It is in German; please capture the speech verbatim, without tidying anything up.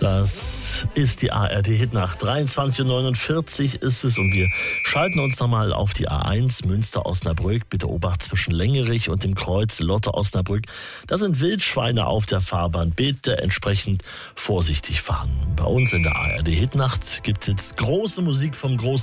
Das ist die A R D-Hitnacht. dreiundzwanzig Uhr neunundvierzig ist es und wir schalten uns nochmal auf die A eins Münster-Osnabrück. Bitte Obacht zwischen Längerich und dem Kreuz Lotte-Osnabrück. Da sind Wildschweine auf der Fahrbahn. Bitte entsprechend vorsichtig fahren. Bei uns in der A R D-Hitnacht gibt es jetzt große Musik vom großen